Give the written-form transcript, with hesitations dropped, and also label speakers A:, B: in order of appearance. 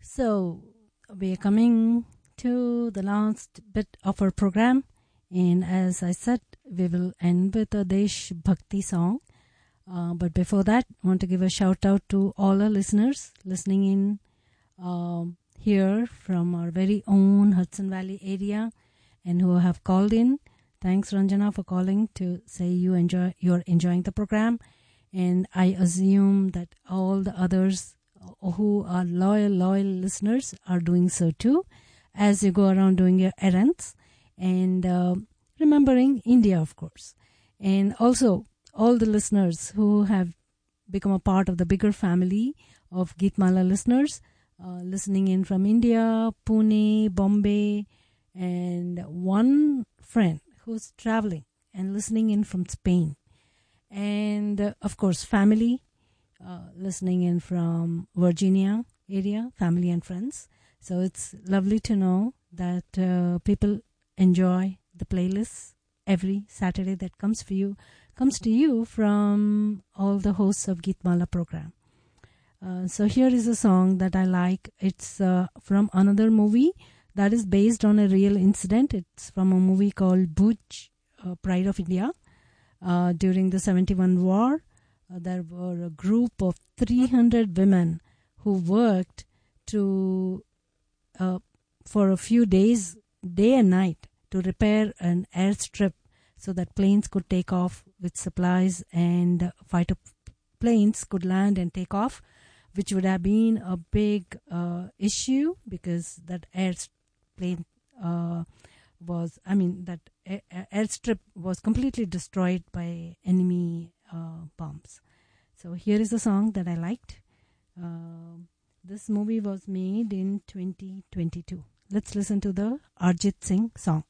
A: So, we are coming to the last bit of our program, and as I said, we will end with a Desh Bhakti song. But before that, I want to give a shout out to all our listeners listening in here from our very own Hudson Valley area and who have called in. Thanks, Ranjana, for calling to say you're enjoying the program. And I assume that all the others who are loyal listeners are doing so too, as you go around doing your errands and remembering India, of course. And also all the listeners who have become a part of the bigger family of Geetmala listeners, listening in from India, Pune, Bombay, and one friend who's traveling and listening in from Spain. And of course, family listening in from Virginia area, family and friends. So it's lovely to know that people enjoy the playlists every Saturday that comes to you from all the hosts of Geetmala program. So here is a song that I like. It's from another movie that is based on a real incident. It's from a movie called Bhuj, Pride of India. During the 71 war, there were a group of 300 women who worked to for a few days, day and night, to repair an airstrip so that planes could take off with supplies and fighter planes could land and take off, which would have been a big issue because that airplane airstrip was completely destroyed by enemy bombs. So here is a song that I liked. This movie was made in 2022. Let's listen to the Arjit Singh song.